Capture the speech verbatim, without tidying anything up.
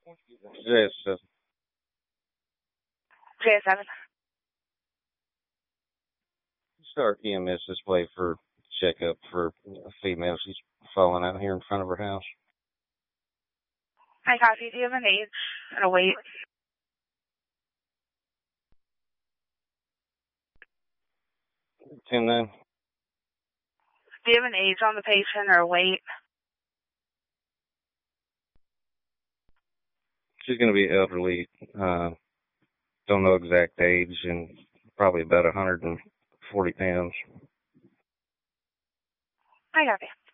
Yes, uh, J seven. start E M S display for checkup for a female. She's falling out here in front of her house. Hi, copy. Do you have an age and a weight? ten nine. Do you have an age on the patient or a weight? She's going to be elderly. Uh, don't know exact age, and probably about one hundred forty pounds. I copy.